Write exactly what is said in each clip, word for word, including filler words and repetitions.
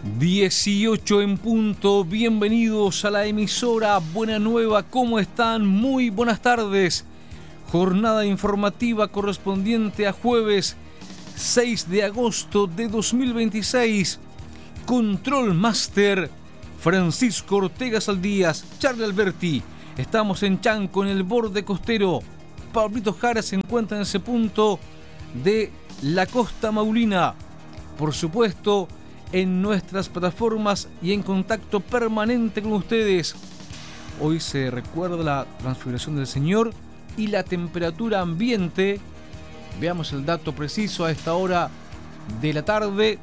dieciocho en punto, bienvenidos a la emisora Buena Nueva, ¿cómo están? Muy buenas tardes. Jornada informativa correspondiente a jueves seis de agosto de dos mil veintiséis. Control Master, Francisco Ortega Saldías, Charlie Alberti. Estamos en Chanco, en el borde costero. Pablito Jara se encuentra en ese punto de la Costa Maulina. Por supuesto, en nuestras plataformas y en contacto permanente con ustedes. Hoy se recuerda la transfiguración del Señor y la temperatura ambiente. Veamos el dato preciso a esta hora de la tarde.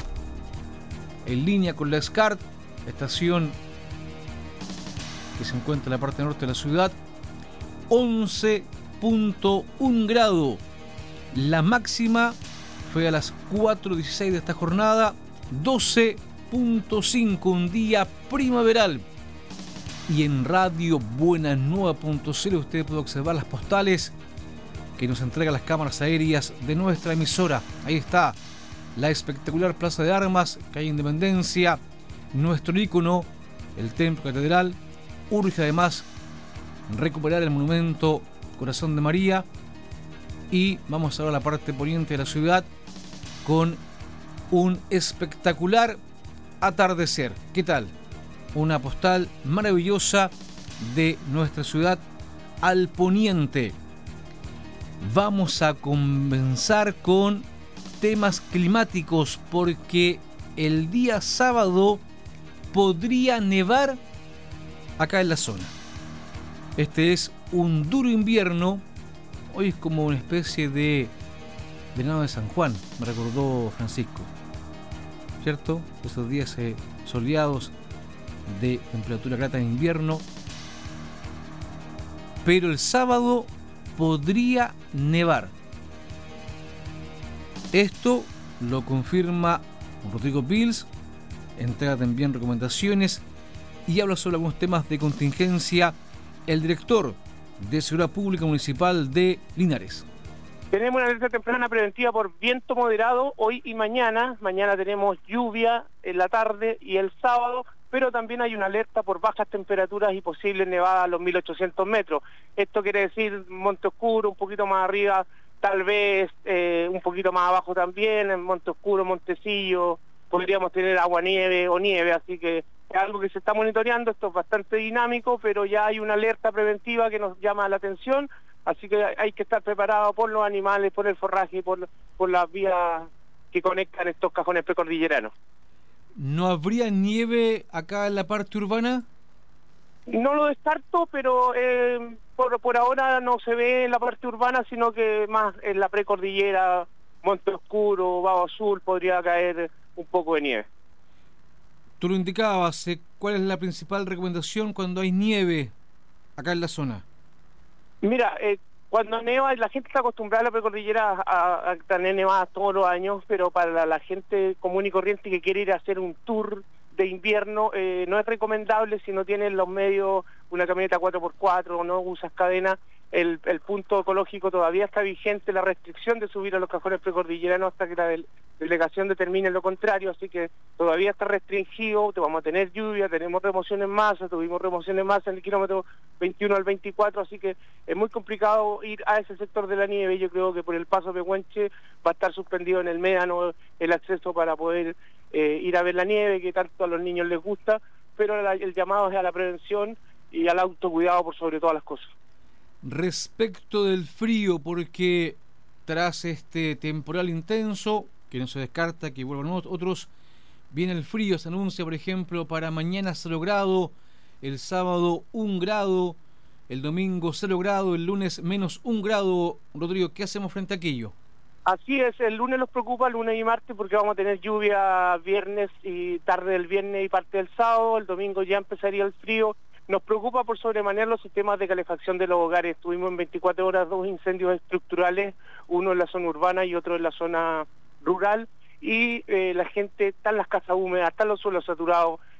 En línea con la SCART, estación que se encuentra en la parte norte de la ciudad, once punto uno grado. La máxima fue a las cuatro dieciséis de esta jornada, doce punto cinco, un día primaveral. Y en radio buena nueva punto cl usted puede observar las postales que nos entregan las cámaras aéreas de nuestra emisora. Ahí está la espectacular Plaza de Armas, calle Independencia, nuestro ícono, el Templo Catedral. Urge además recuperar el monumento Corazón de María. Y vamos ahora a la parte poniente de la ciudad con un espectacular atardecer. ¿Qué tal? Una postal maravillosa de nuestra ciudad al poniente. Vamos a comenzar con temas climáticos porque el día sábado podría nevar acá en la zona. Este es un duro invierno. Hoy es como una especie de venado de San Juan, me recordó Francisco, ¿cierto? Esos días eh, soleados de temperatura grata en invierno. Pero el sábado podría nevar. Esto lo confirma Rodrigo Pils, entrega también recomendaciones y habla sobre algunos temas de contingencia el director de Seguridad Pública Municipal de Linares. Tenemos una alerta temprana preventiva por viento moderado hoy y mañana. Mañana tenemos lluvia en la tarde y el sábado, pero también hay una alerta por bajas temperaturas y posibles nevadas a los mil ochocientos metros. Esto quiere decir Monte Oscuro, un poquito más arriba, tal vez eh, un poquito más abajo también, en Monte Oscuro, Montecillo, podríamos tener aguanieve o nieve, así que es algo que se está monitoreando. Esto es bastante dinámico, pero ya hay una alerta preventiva que nos llama la atención. Así que hay que estar preparado por los animales, por el forraje, por, por las vías que conectan estos cajones precordilleranos. ¿No habría nieve acá en la parte urbana? No lo descarto, pero eh, por, por ahora no se ve en la parte urbana, sino que más en la precordillera, Monte Oscuro, Bajo Azul, podría caer un poco de nieve. Tú lo indicabas, eh, ¿cuál es la principal recomendación cuando hay nieve acá en la zona? Mira, eh, cuando neva, la gente está acostumbrada a la precordillera a, a tener nevadas todos los años, pero para la, la gente común y corriente que quiere ir a hacer un tour de invierno, eh, no es recomendable si no tienes los medios, una camioneta cuatro por cuatro o no usas cadena. El, el punto ecológico todavía está vigente, la restricción de subir a los cajones precordilleranos hasta que la del, delegación determine lo contrario, así que todavía está restringido. Te vamos a tener lluvia, tenemos remoción en masa, tuvimos remoción en masa en el kilómetro veintiuno al veinticuatro, así que es muy complicado ir a ese sector de la nieve. Yo creo que por el paso Pehuenche va a estar suspendido en el médano el acceso para poder eh, ir a ver la nieve, que tanto a los niños les gusta, pero la, el llamado es a la prevención y al autocuidado por sobre todas las cosas. Respecto del frío, porque tras este temporal intenso, que no se descarta que vuelvan otros, viene el frío. Se anuncia, por ejemplo, para mañana cero grado, el sábado un grado, el domingo cero grado, el lunes menos un grado. Rodrigo, ¿qué hacemos frente a aquello? Así es, el lunes nos preocupa, lunes y martes, porque vamos a tener lluvia viernes y tarde del viernes y parte del sábado. El domingo ya empezaría el frío. Nos preocupa por sobremanera los sistemas de calefacción de los hogares. Tuvimos en veinticuatro horas dos incendios estructurales, uno en la zona urbana y otro en la zona rural, y eh, la gente está en las casas húmedas, están los suelos saturados,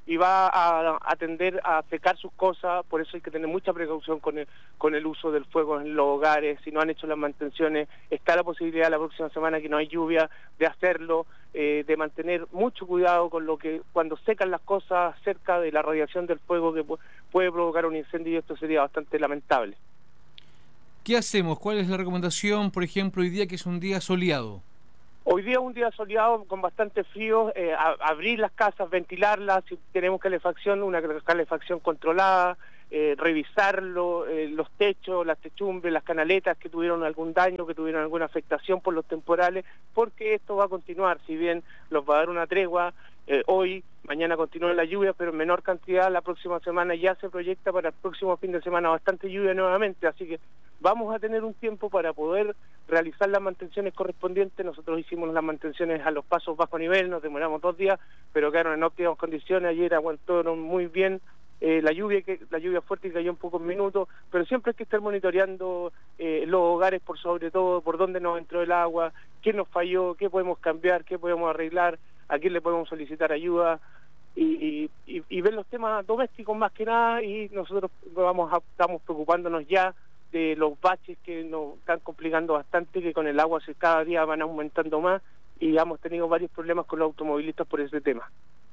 y va a, a tender a secar sus cosas, por eso hay que tener mucha precaución con el, con el uso del fuego en los hogares. Si no han hecho las mantenciones, está la posibilidad la próxima semana que no hay lluvia de hacerlo, eh, de mantener mucho cuidado con lo que cuando secan las cosas cerca de la radiación del fuego que pu- puede provocar un incendio, y esto sería bastante lamentable. ¿Qué hacemos? ¿Cuál es la recomendación, por ejemplo, hoy día que es un día soleado? Hoy día es un día soleado con bastante frío, eh, a, abrir las casas, ventilarlas, si tenemos calefacción, una calefacción controlada, eh, revisarlo, eh, los techos, las techumbres, las canaletas que tuvieron algún daño, que tuvieron alguna afectación por los temporales, porque esto va a continuar, si bien los va a dar una tregua, eh, hoy, mañana continúa la lluvia, pero en menor cantidad. La próxima semana ya se proyecta para el próximo fin de semana bastante lluvia nuevamente, así que vamos a tener un tiempo para poder realizar las mantenciones correspondientes. Nosotros hicimos las mantenciones a los pasos bajo nivel, nos demoramos dos días, pero quedaron en óptimas condiciones. Ayer aguantaron muy bien eh, la lluvia que la lluvia fuerte que cayó en pocos minutos, pero siempre hay que estar monitoreando eh, los hogares, por sobre todo, por dónde nos entró el agua, qué nos falló, qué podemos cambiar, qué podemos arreglar, a quién le podemos solicitar ayuda. Y, y, y ver los temas domésticos más que nada, y nosotros vamos a, estamos preocupándonos ya de los baches que nos están complicando bastante, que con el agua se cada día van aumentando más, y hemos tenido varios problemas con los automovilistas por ese tema.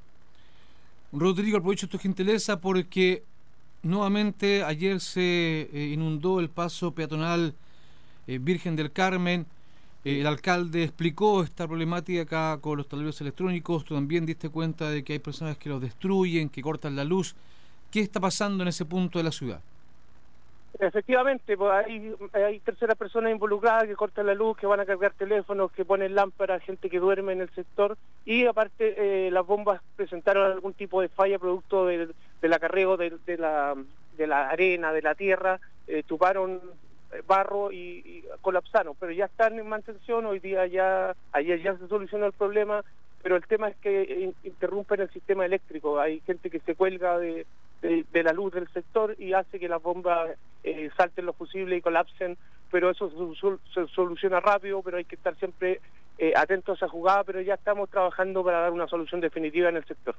Rodrigo, aprovecho tu gentileza porque nuevamente ayer se eh, inundó el paso peatonal eh, Virgen del Carmen. Eh, el alcalde explicó esta problemática acá con los tableros electrónicos. Tú también diste cuenta de que hay personas que los destruyen, que cortan la luz. ¿Qué está pasando en ese punto de la ciudad? Efectivamente, pues hay, hay terceras personas involucradas que cortan la luz, que van a cargar teléfonos, que ponen lámparas, gente que duerme en el sector, y aparte eh, las bombas presentaron algún tipo de falla producto del, del acarreo de, de, la, de la arena, de la tierra, eh, chuparon barro y, y colapsaron, pero ya están en mantención. Hoy día ya, ayer ya se solucionó el problema, pero el tema es que interrumpen el sistema eléctrico. Hay gente que se cuelga de, de, de la luz del sector y hace que las bombas eh, salten lo posible y colapsen, pero eso se, se soluciona rápido, pero hay que estar siempre eh, atentos a esa jugada, pero ya estamos trabajando para dar una solución definitiva en el sector.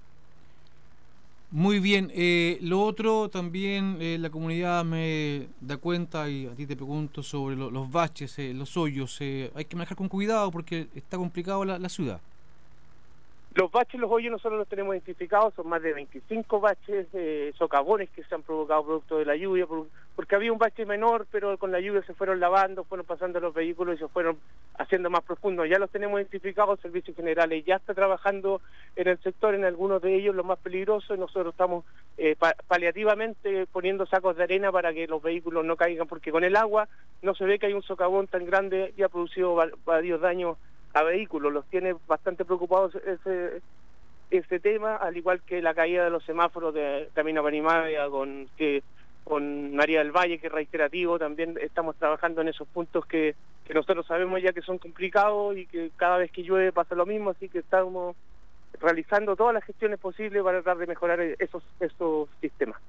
Muy bien, eh, lo otro también eh, la comunidad me da cuenta, y a ti te pregunto sobre lo, los baches, eh, los hoyos, eh, hay que manejar con cuidado porque está complicado la, la ciudad. Los baches, los hoyos nosotros los tenemos identificados, son más de veinticinco baches, eh, socavones que se han provocado producto de la lluvia, por, porque había un bache menor, pero con la lluvia se fueron lavando, fueron pasando los vehículos y se fueron haciendo más profundos. Ya los tenemos identificados, Servicios Generales ya está trabajando en el sector, en algunos de ellos, los más peligrosos, y nosotros estamos eh, pa paliativamente poniendo sacos de arena para que los vehículos no caigan, porque con el agua no se ve que hay un socavón tan grande y ha producido varios daños a vehículos. Los tiene bastante preocupados ese ese tema, al igual que la caída de los semáforos de Camino a Panimagia con que con María del Valle, que es reiterativo. También estamos trabajando en esos puntos que, que nosotros sabemos ya que son complicados y que cada vez que llueve pasa lo mismo, así que estamos realizando todas las gestiones posibles para tratar de mejorar esos esos sistemas.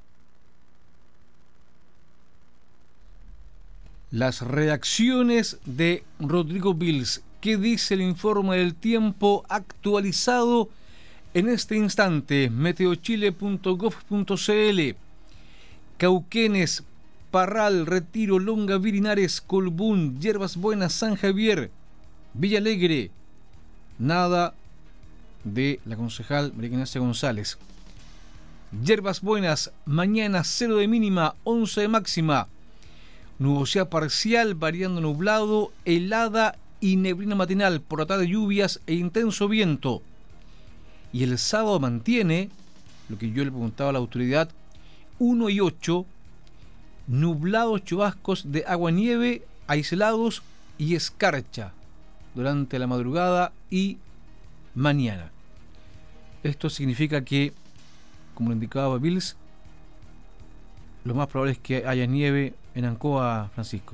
Las reacciones de Rodrigo Vils. ¿Qué dice el informe del tiempo actualizado en este instante? meteochile punto gov punto cl. Cauquenes, Parral, Retiro, Longaví, Linares, Colbún, Yerbas Buenas, San Javier, Villa Alegre. Nada de la concejal María Ignacia González. Yerbas Buenas, mañana cero de mínima, once de máxima. Nubosidad parcial, variando nublado, helada y neblina matinal, por la tarde lluvias e intenso viento. Y el sábado mantiene, lo que yo le preguntaba a la autoridad, uno y ocho, nublados chubascos de agua-nieve aislados y escarcha durante la madrugada y mañana. Esto significa que, como lo indicaba Vils, lo más probable es que haya nieve en Ancoa, Francisco.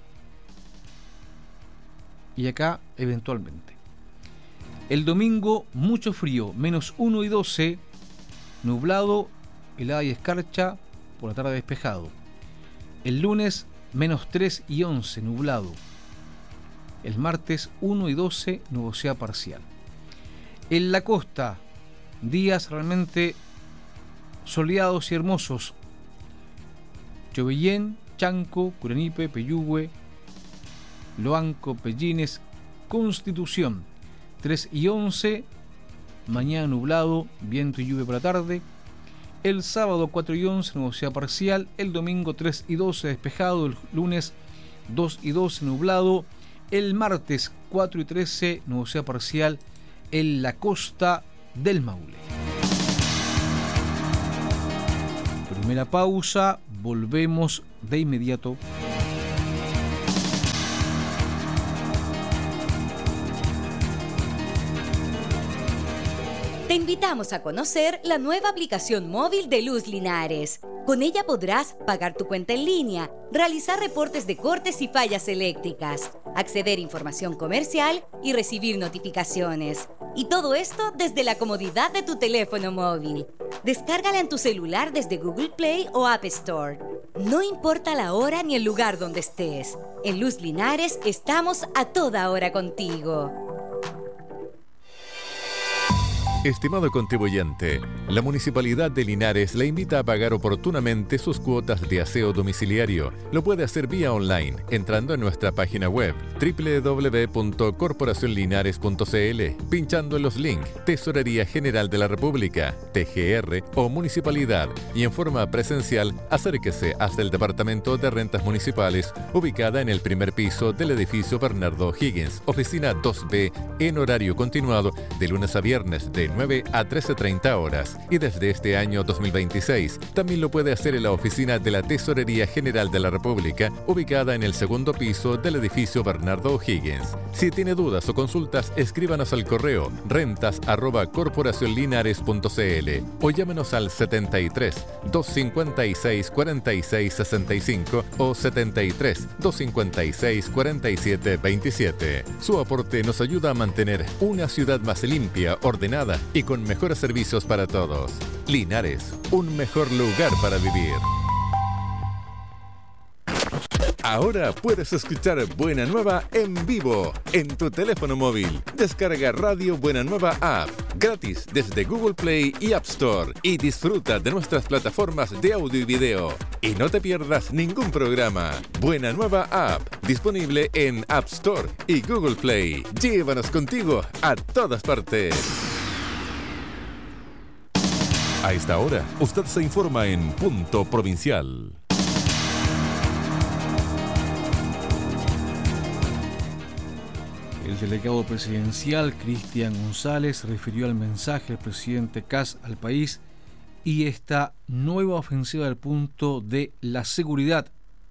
Y acá, eventualmente. El domingo, mucho frío, menos uno y doce, nublado, helada y escarcha, por la tarde despejado. El lunes, menos tres y once, nublado. El martes, uno y doce, nubosidad parcial. En la costa, días realmente soleados y hermosos. Chobillén, Chanco, Curanipe, Peyúgue, Loanco, Pellines, Constitución. tres y once, mañana nublado, viento y lluvia por la tarde. El sábado cuatro y once, nubosidad parcial. El domingo tres y doce, despejado. El lunes dos y doce, nublado. El martes cuatro y trece, nubosidad parcial en la costa del Maule. Primera pausa, volvemos de inmediato. Te invitamos a conocer la nueva aplicación móvil de Luz Linares. Con ella podrás pagar tu cuenta en línea, realizar reportes de cortes y fallas eléctricas, acceder a información comercial y recibir notificaciones. Y todo esto desde la comodidad de tu teléfono móvil. Descárgala en tu celular desde Google Play o App Store. No importa la hora ni el lugar donde estés. En Luz Linares estamos a toda hora contigo. Estimado contribuyente, la Municipalidad de Linares le invita a pagar oportunamente sus cuotas de aseo domiciliario. Lo puede hacer vía online, entrando en nuestra página web doble u doble u doble u punto corporación linares punto c l, pinchando en los links Tesorería General de la República, T G R o Municipalidad, y en forma presencial, acérquese hasta el Departamento de Rentas Municipales, ubicada en el primer piso del edificio Bernardo Higgins, oficina dos B, en horario continuado, de lunes a viernes de nueve a trece treinta horas, y desde este año dos mil veintiséis también lo puede hacer en la oficina de la Tesorería General de la República, ubicada en el segundo piso del edificio Bernardo Higgins. Si tiene dudas o consultas, escríbanos al correo rentas arroba corporación linares punto c l o llámenos al setenta y tres, doscientos cincuenta y seis, cuarenta y seis sesenta y cinco o setenta y tres, doscientos cincuenta y seis, cuarenta y siete veintisiete. Su aporte nos ayuda a mantener una ciudad más limpia, ordenada y con mejores servicios para todos. Linares, un mejor lugar para vivir. Ahora puedes escuchar Buena Nueva en vivo en tu teléfono móvil. Descarga Radio Buena Nueva App gratis desde Google Play y App Store y disfruta de nuestras plataformas de audio y video. Y no te pierdas ningún programa. Buena Nueva App, disponible en App Store y Google Play. Llévanos contigo a todas partes. A esta hora, usted se informa en Punto Provincial. El delegado presidencial Cristian González refirió al mensaje del presidente Kast al país y esta nueva ofensiva del punto de la seguridad.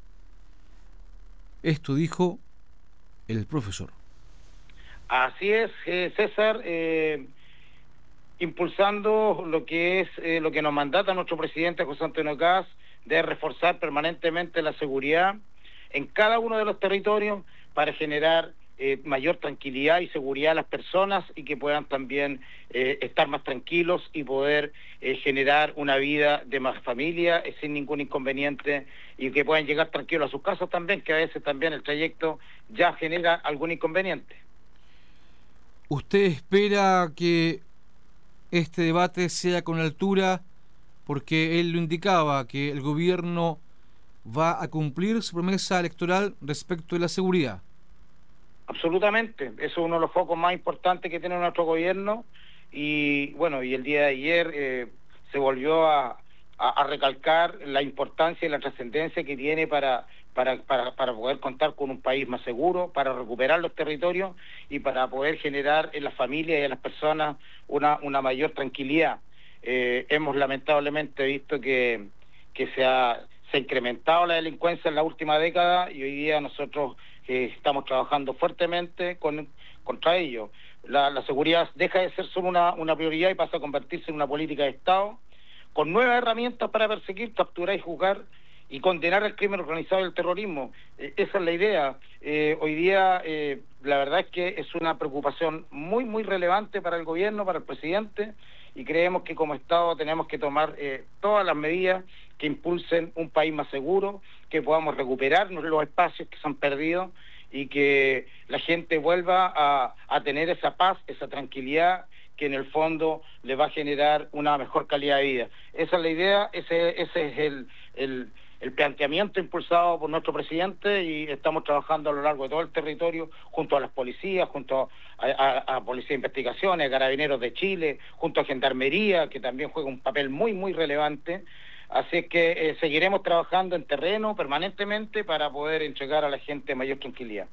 Esto dijo el profesor. Así es, eh, César, eh, impulsando lo que es eh, lo que nos mandata nuestro presidente José Antonio Kast, de reforzar permanentemente la seguridad en cada uno de los territorios para generar Eh, mayor tranquilidad y seguridad a las personas y que puedan también eh, estar más tranquilos y poder eh, generar una vida de más familia eh, sin ningún inconveniente, y que puedan llegar tranquilos a sus casas también, que a veces también el trayecto ya genera algún inconveniente. ¿Usted espera que este debate sea con altura? Porque él lo indicaba, que el gobierno va a cumplir su promesa electoral respecto de la seguridad. Absolutamente, eso es uno de los focos más importantes que tiene nuestro gobierno, y bueno, y el día de ayer eh, se volvió a, a, a recalcar la importancia y la trascendencia que tiene para, para, para, para poder contar con un país más seguro, para recuperar los territorios y para poder generar en las familias y en las personas una, una mayor tranquilidad. Eh, hemos lamentablemente visto que, que se ha, se ha incrementado la delincuencia en la última década, y hoy día nosotros Eh, estamos trabajando fuertemente con, contra ello. La, la seguridad deja de ser solo una, una prioridad y pasa a convertirse en una política de Estado, con nuevas herramientas para perseguir, capturar y juzgar y condenar el crimen organizado y el terrorismo. Eh, esa es la idea. Eh, hoy día eh, la verdad es que es una preocupación muy, muy relevante para el gobierno, para el presidente, y creemos que como Estado tenemos que tomar eh, todas las medidas que impulsen un país más seguro, que podamos recuperar los espacios que se han perdido y que la gente vuelva a, a tener esa paz, esa tranquilidad que en el fondo le va a generar una mejor calidad de vida. Esa es la idea, ese, ese es el, el, el planteamiento impulsado por nuestro presidente, y estamos trabajando a lo largo de todo el territorio junto a las policías, junto a, a, a Policía de Investigaciones, a Carabineros de Chile, junto a Gendarmería, que también juega un papel muy, muy relevante. Así que eh, seguiremos trabajando en terreno permanentemente para poder entregar a la gente mayor tranquilidad.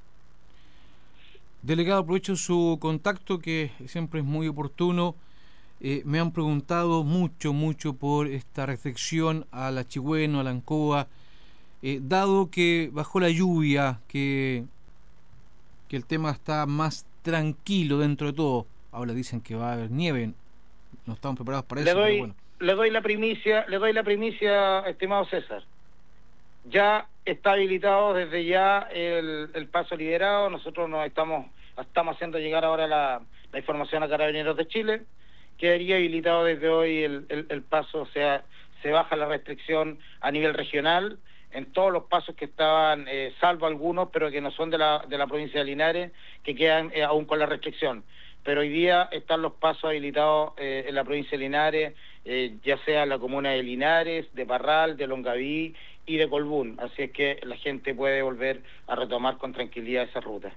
Delegado, aprovecho su contacto, que siempre es muy oportuno. Eh, me han preguntado mucho, mucho por esta restricción a la Chigüeno, a la Ancoa, eh, dado que bajó la lluvia, que, que el tema está más tranquilo dentro de todo. Ahora dicen que va a haber nieve, no estamos preparados para le eso, doy, pero bueno. Le doy la primicia, le doy la primicia, estimado César. Ya está habilitado desde ya el, el paso liberado. Nosotros nos estamos, estamos haciendo llegar ahora la, la información a Carabineros de Chile. Quedaría habilitado desde hoy el, el, el paso, o sea, se baja la restricción a nivel regional en todos los pasos que estaban, eh, salvo algunos, pero que no son de la, de la provincia de Linares, que quedan eh, aún con la restricción. Pero hoy día están los pasos habilitados eh, en la provincia de Linares, eh, ya sea en la comuna de Linares, de Parral, de Longaví y de Colbún. Así es que la gente puede volver a retomar con tranquilidad esa ruta.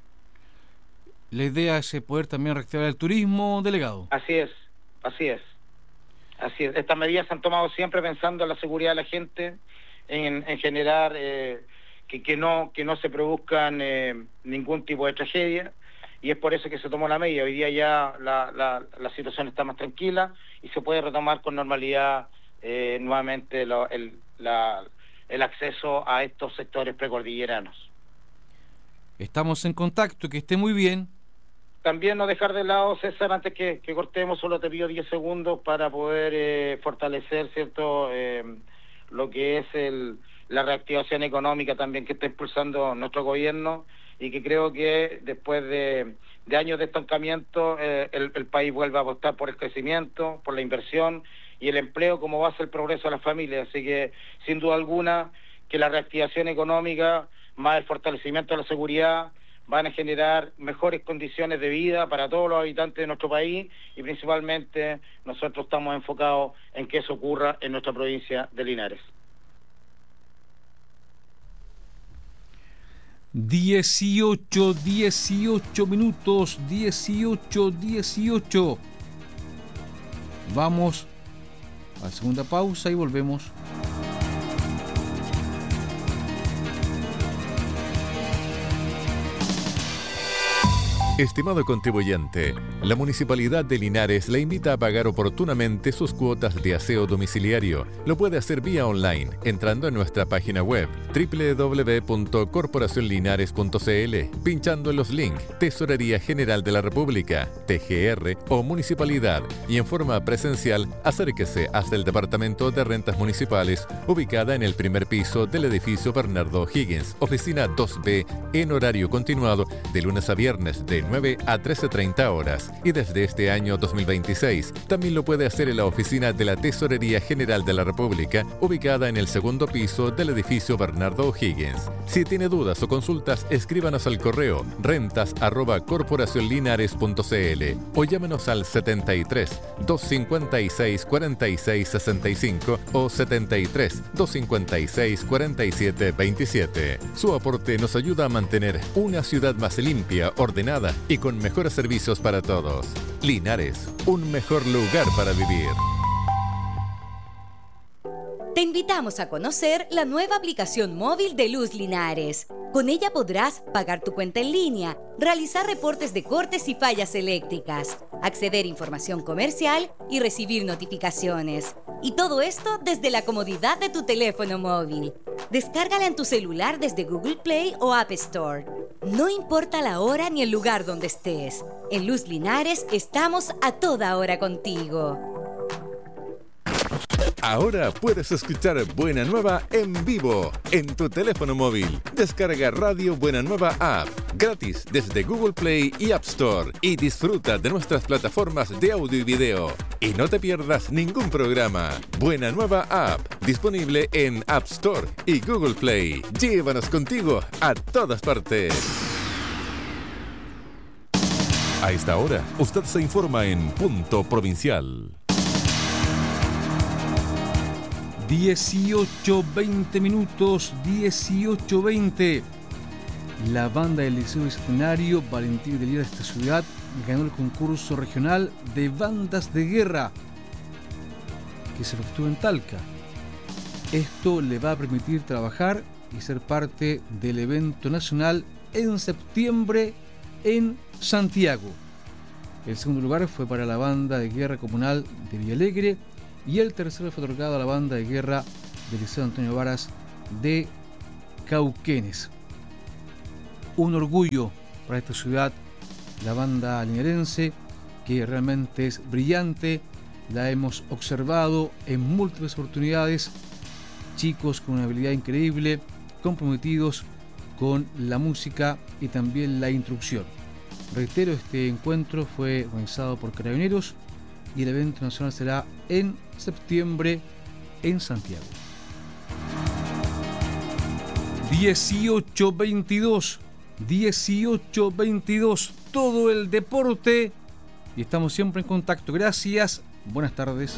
La idea es poder también reactivar el turismo, delegado. Así es, así es. Así es. Estas medidas se han tomado siempre pensando en la seguridad de la gente, en, en generar eh, que, que, no, que no se produzcan eh, ningún tipo de tragedia. Y es por eso que se tomó la medida. Hoy día ya la, la, la situación está más tranquila y se puede retomar con normalidad eh, nuevamente lo, el, la, el acceso a estos sectores precordilleranos. Estamos en contacto, que esté muy bien. También no dejar de lado, César, antes que, que cortemos, solo te pido diez segundos para poder eh, fortalecer, ¿cierto?, eh, lo que es el, la reactivación económica también que está impulsando nuestro gobierno, y que creo que después de, de años de estancamiento eh, el, el país vuelve a apostar por el crecimiento, por la inversión y el empleo como base del progreso de las familias. Así que, sin duda alguna, que la reactivación económica más el fortalecimiento de la seguridad van a generar mejores condiciones de vida para todos los habitantes de nuestro país, y principalmente nosotros estamos enfocados en que eso ocurra en nuestra provincia de Linares. dieciocho, dieciocho minutos, dieciocho, dieciocho. Vamos a la segunda pausa y volvemos. Estimado contribuyente, la Municipalidad de Linares le invita a pagar oportunamente sus cuotas de aseo domiciliario. Lo puede hacer vía online, entrando en nuestra página web doble u doble u doble u punto corporación linares punto c l, pinchando en los links Tesorería General de la República, T G R o Municipalidad, y en forma presencial acérquese hasta el Departamento de Rentas Municipales, ubicada en el primer piso del edificio Bernardo O'Higgins, oficina dos B, en horario continuado de lunes a viernes de nueve a trece treinta horas, y desde este año dos mil veintiséis también lo puede hacer en la oficina de la Tesorería General de la República, ubicada en el segundo piso del edificio Bernardo O'Higgins. Si tiene dudas o consultas, escríbanos al correo rentas arroba corporación linares punto c l o llámenos al setenta y tres, doscientos cincuenta y seis, cuarenta y seis sesenta y cinco o setenta y tres, doscientos cincuenta y seis, cuarenta y siete veintisiete. Su aporte nos ayuda a mantener una ciudad más limpia, ordenada y con mejores servicios para todos. Linares, un mejor lugar para vivir. Te invitamos a conocer la nueva aplicación móvil de Luz Linares. Con ella podrás pagar tu cuenta en línea, realizar reportes de cortes y fallas eléctricas, acceder a información comercial y recibir notificaciones. Y todo esto desde la comodidad de tu teléfono móvil. Descárgala en tu celular desde Google Play o App Store. No importa la hora ni el lugar donde estés. En Luz Linares estamos a toda hora contigo. Ahora puedes escuchar Buena Nueva en vivo en tu teléfono móvil. Descarga Radio Buena Nueva App gratis desde Google Play y App Store y disfruta de nuestras plataformas de audio y video. Y no te pierdas ningún programa. Buena Nueva App, disponible en App Store y Google Play. Llévanos contigo a todas partes. A esta hora, usted se informa en Punto Provincial. dieciocho veinte minutos, dieciocho veinte. La banda del Liceo Bicentenario Valentín de Lira de esta ciudad ganó el concurso regional de bandas de guerra que se efectuó en Talca. Esto le va a permitir trabajar y ser parte del evento nacional en septiembre en Santiago. El segundo lugar fue para la banda de guerra comunal de Villalegre y el tercero fue otorgado a la banda de guerra del Liceo Antonio Varas de Cauquenes. Un orgullo para esta ciudad, la banda linarense, que realmente es brillante, la hemos observado en múltiples oportunidades, chicos con una habilidad increíble, comprometidos con la música y también la instrucción. Reitero, este encuentro fue organizado por Carabineros y el evento nacional será en septiembre en Santiago. dieciocho veintidós, dieciocho veintidós, todo el deporte y estamos siempre en contacto. Gracias, buenas tardes.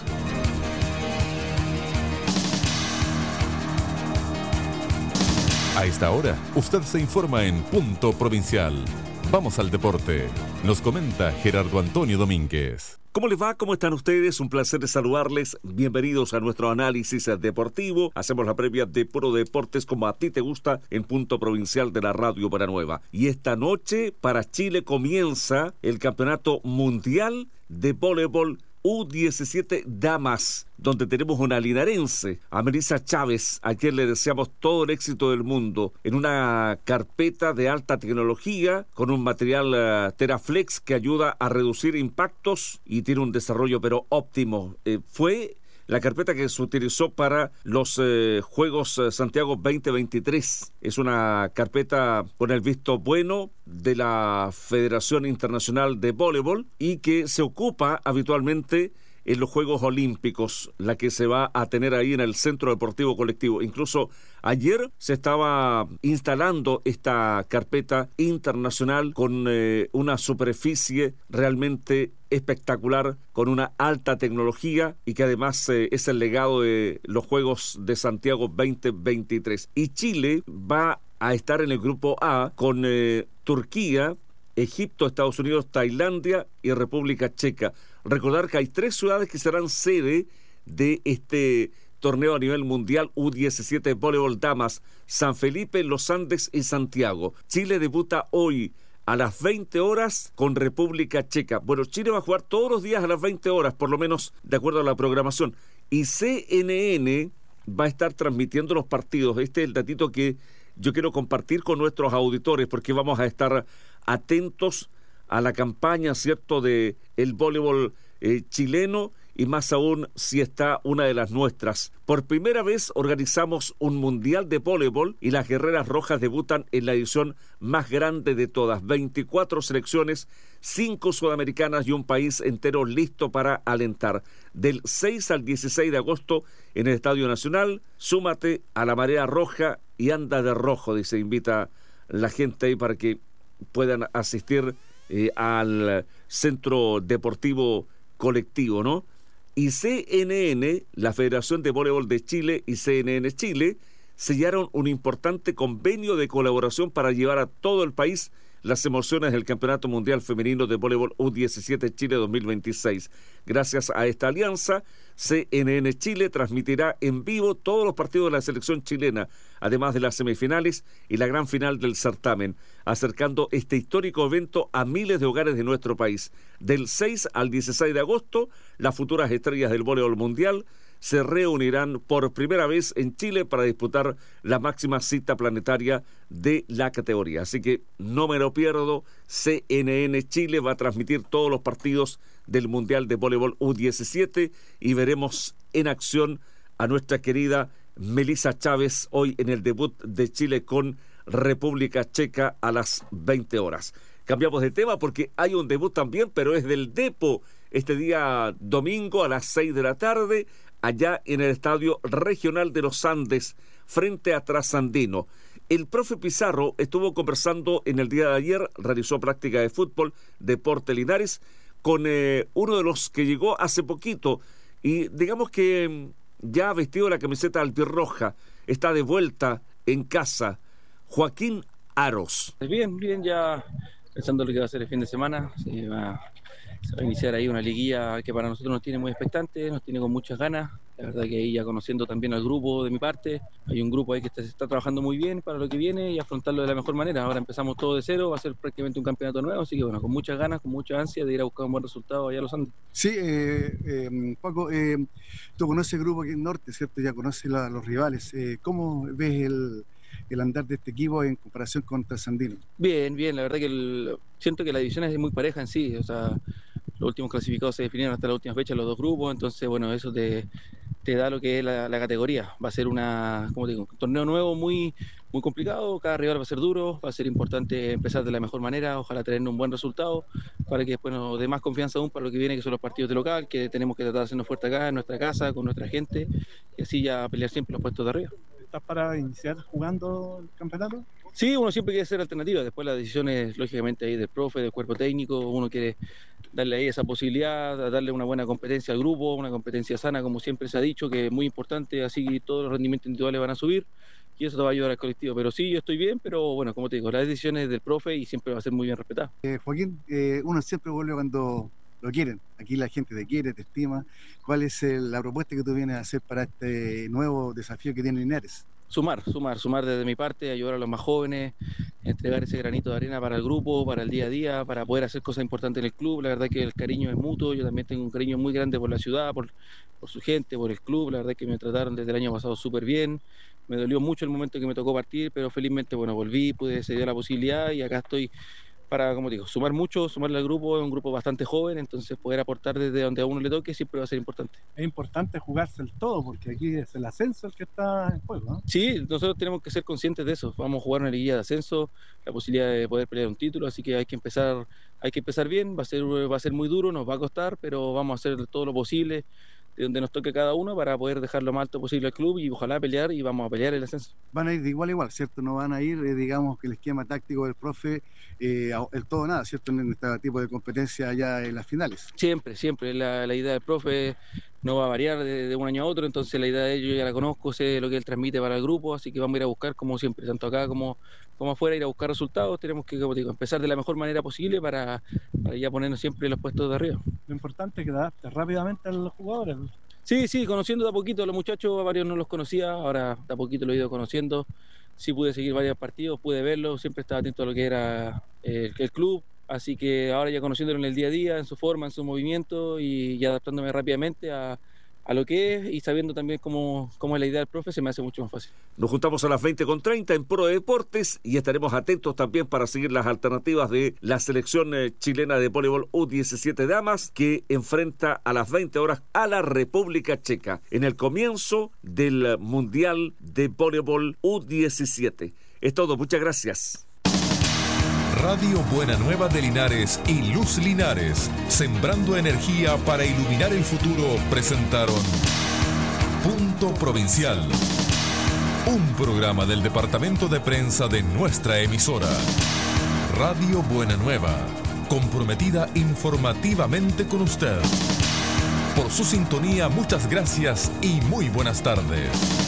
A esta hora, usted se informa en Punto Provincial. Vamos al deporte. Nos comenta Gerardo Antonio Domínguez. ¿Cómo les va? ¿Cómo están ustedes? Un placer de saludarles. Bienvenidos a nuestro análisis deportivo. Hacemos la previa de Puro Deportes como a ti te gusta en Punto Provincial de la Radio Buenanueva. Y esta noche para Chile comienza el Campeonato Mundial de Voleibol U diecisiete Damas, donde tenemos una linarense, a Melissa Chávez, a quien le deseamos todo el éxito del mundo, en una carpeta de alta tecnología, con un material uh, Teraflex que ayuda a reducir impactos y tiene un desarrollo pero óptimo. Eh, fue la carpeta que se utilizó para los eh, Juegos eh, Santiago veinte veintitrés. Es una carpeta con el visto bueno de la Federación Internacional de Voleibol y que se ocupa habitualmente en los Juegos Olímpicos, la que se va a tener ahí en el Centro Deportivo Colectivo. Incluso ayer se estaba instalando esta carpeta internacional con eh, una superficie realmente espectacular, con una alta tecnología y que además eh, es el legado de los Juegos de Santiago veinte veintitrés. Y Chile va a estar en el grupo A con eh, Turquía, Egipto, Estados Unidos, Tailandia y República Checa. Recordar que hay tres ciudades que serán sede de este torneo a nivel mundial U diecisiete Voleibol Damas: San Felipe, Los Andes y Santiago. Chile debuta hoy a las veinte horas con República Checa. Bueno, Chile va a jugar todos los días a las veinte horas, por lo menos de acuerdo a la programación. Y C N N va a estar transmitiendo los partidos. Este es el datito que yo quiero compartir con nuestros auditores, porque vamos a estar atentos a la campaña, ¿cierto?, de el voleibol eh, chileno, y más aún si está una de las nuestras. Por primera vez organizamos un mundial de voleibol y las Guerreras Rojas debutan en la edición más grande de todas. veinticuatro selecciones, cinco sudamericanas y un país entero listo para alentar. Del seis al dieciséis de agosto en el Estadio Nacional, súmate a la Marea Roja y anda de rojo, dice, invita la gente ahí para que puedan asistir eh, al Centro Deportivo Colectivo, ¿no? Y C N N, la Federación de Voleibol de Chile y C N N Chile sellaron un importante convenio de colaboración para llevar a todo el país las emociones del Campeonato Mundial Femenino de Voleibol U diecisiete Chile dos mil veintiséis. Gracias a esta alianza, C N N Chile transmitirá en vivo todos los partidos de la selección chilena, además de las semifinales y la gran final del certamen, acercando este histórico evento a miles de hogares de nuestro país. Del seis al dieciséis de agosto, las futuras estrellas del voleibol mundial se reunirán por primera vez en Chile para disputar la máxima cita planetaria de la categoría. Así que no me lo pierdo. C N N Chile va a transmitir todos los partidos del Mundial de Voleibol U diecisiete y veremos en acción a nuestra querida Melissa Chávez hoy en el debut de Chile con República Checa a las veinte horas. Cambiamos de tema porque hay un debut también, pero es del Depo, este día domingo a las seis de la tarde, allá en el Estadio Regional de los Andes, frente a Trasandino. el profe Pizarro estuvo conversando en el día de ayer, realizó práctica de fútbol, Deportes Linares, con eh, uno de los que llegó hace poquito y digamos que ya ha vestido la camiseta albirroja, está de vuelta en casa, Joaquín Aros. Bien, bien, ya pensando lo que va a ser el fin de semana, se va, se va a iniciar ahí una liguilla que para nosotros nos tiene muy expectantes, nos tiene con muchas ganas. La verdad que ahí ya conociendo también al grupo de mi parte, hay un grupo ahí que está, se está trabajando muy bien para lo que viene y afrontarlo de la mejor manera. Ahora empezamos todo de cero, va a ser prácticamente un campeonato nuevo, así que bueno, con muchas ganas, con mucha ansia de ir a buscar un buen resultado allá a los Andes. Sí, eh, eh, Paco, eh, tú conoces el grupo aquí en Norte, ¿cierto? Ya conoces la, los rivales. Eh, ¿Cómo ves el, el andar de este equipo en comparación con Trasandino? Bien, bien, la verdad que el, siento que la división es muy pareja en sí, o sea, los últimos clasificados se definieron hasta la última fecha los dos grupos, entonces bueno, eso te... te da lo que es la, la categoría. Va a ser una, como digo, un torneo nuevo muy, muy complicado, cada rival va a ser duro, va a ser importante empezar de la mejor manera, ojalá tener un buen resultado, para que después nos dé más confianza aún para lo que viene, que son los partidos de local, que tenemos que tratar de hacernos fuerte acá, en nuestra casa, con nuestra gente, y así ya pelear siempre los puestos de arriba. ¿Estás para iniciar jugando el campeonato? Sí, uno siempre quiere ser alternativa, después las decisiones, lógicamente, ahí del profe, del cuerpo técnico, uno quiere darle ahí esa posibilidad, darle una buena competencia al grupo, una competencia sana, como siempre se ha dicho, que es muy importante, así todos los rendimientos individuales van a subir y eso te va a ayudar al colectivo. Pero sí, yo estoy bien, pero bueno, como te digo, las decisiones del profe y siempre va a ser muy bien respetada. Eh, Joaquín, eh, uno siempre vuelve cuando lo quieren, aquí la gente te quiere, te estima. ¿Cuál es el, la propuesta que tú vienes a hacer para este nuevo desafío que tiene Linares? Sumar, sumar, sumar desde mi parte, ayudar a los más jóvenes, entregar ese granito de arena para el grupo, para el día a día, para poder hacer cosas importantes en el club. La verdad que el cariño es mutuo, yo también tengo un cariño muy grande por la ciudad, por, por su gente, por el club. La verdad que me trataron desde el año pasado súper bien. Me dolió mucho el momento que me tocó partir, pero felizmente, bueno, volví, pude, se dio la posibilidad y acá estoy para, como digo, sumar mucho, sumarle al grupo. Es un grupo bastante joven, entonces poder aportar desde donde a uno le toque siempre va a ser importante. Es importante jugarse el todo, porque aquí es el ascenso el que está en juego, ¿no? Sí, nosotros tenemos que ser conscientes de eso. Vamos a jugar una liguilla de ascenso, la posibilidad de poder pelear un título, así que hay que empezar, hay que empezar bien. Va a ser, va a ser muy duro, nos va a costar, pero vamos a hacer todo lo posible de donde nos toque cada uno para poder dejar lo más alto posible al club y ojalá pelear, y vamos a pelear el ascenso. Van a ir de igual a igual, ¿cierto? No van a ir, eh, digamos, que el esquema táctico del profe, eh, el todo nada, ¿cierto? En este tipo de competencia allá en las finales. Siempre, siempre. La, la idea del profe no va a variar de, de un año a otro, entonces la idea de ellos ya la conozco, sé lo que él transmite para el grupo, así que vamos a ir a buscar, como siempre, tanto acá como, como afuera, ir a buscar resultados. Tenemos que, como digo, empezar de la mejor manera posible para, para ya ponernos siempre en los puestos de arriba. Lo importante es que te adaptes rápidamente a los jugadores. Sí, sí, conociendo de a poquito a los muchachos, a varios no los conocía, ahora de a poquito lo he ido conociendo. Sí pude seguir varios partidos, pude verlos, siempre estaba atento a lo que era el, el club, así que ahora ya conociéndolo en el día a día, en su forma, en su movimiento y ya adaptándome rápidamente a, a lo que es y sabiendo también cómo, cómo es la idea del profe, se me hace mucho más fácil. Nos juntamos a las veinte con treinta en Pro Deportes y estaremos atentos también para seguir las alternativas de la selección chilena de voleibol U diecisiete damas que enfrenta a las veinte horas a la República Checa en el comienzo del Mundial de Voleibol U diecisiete. Es todo, muchas gracias. Radio Buena Nueva de Linares y Luz Linares, sembrando energía para iluminar el futuro, presentaron Punto Provincial, un programa del departamento de prensa de nuestra emisora. Radio Buena Nueva, comprometida informativamente con usted. Por su sintonía, muchas gracias y muy buenas tardes.